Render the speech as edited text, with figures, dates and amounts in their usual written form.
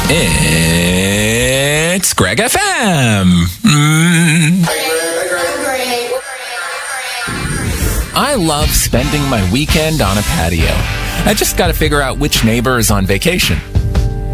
It's Greg FM. I love spending my weekend on a patio. I just got to figure out which neighbor is on vacation.